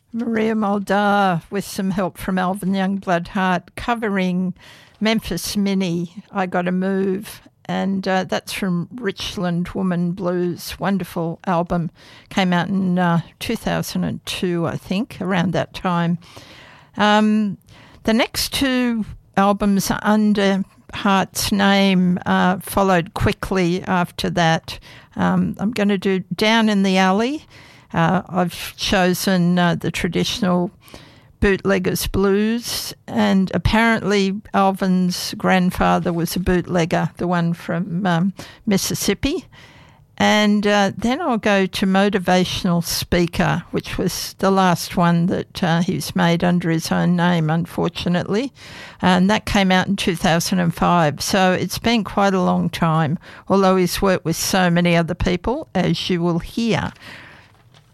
Maria Muldaur with some help from Alvin Youngblood Hart covering Memphis Minnie, I Gotta Move. And that's from Richland Woman Blues. Wonderful album. Came out in 2002, I think, around that time. The next two albums under Hart's name followed quickly after that. I'm going to do Down in the Alley. I've chosen the traditional Bootleggers Blues, and apparently Alvin's grandfather was a bootlegger, the one from Mississippi. And then I'll go to Motivational Speaker, which was the last one that he's made under his own name, unfortunately. And that came out in 2005. So it's been quite a long time, although he's worked with so many other people, as you will hear.